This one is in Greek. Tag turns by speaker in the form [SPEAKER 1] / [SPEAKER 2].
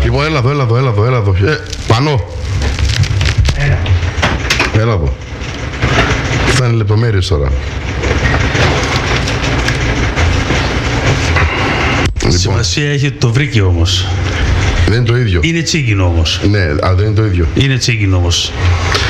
[SPEAKER 1] Λοιπόν, έλα εδώ. Πανώ. Έλα εδώ. Θα είναι λεπτομέρειες τώρα.
[SPEAKER 2] Σημασία έχει ότι το βρήκε όμως.
[SPEAKER 1] Δεν είναι το ίδιο.
[SPEAKER 2] Είναι τσίγκινο όμως.
[SPEAKER 1] Ναι, αλλά δεν είναι το ίδιο.
[SPEAKER 2] Είναι τσίγκινο όμως.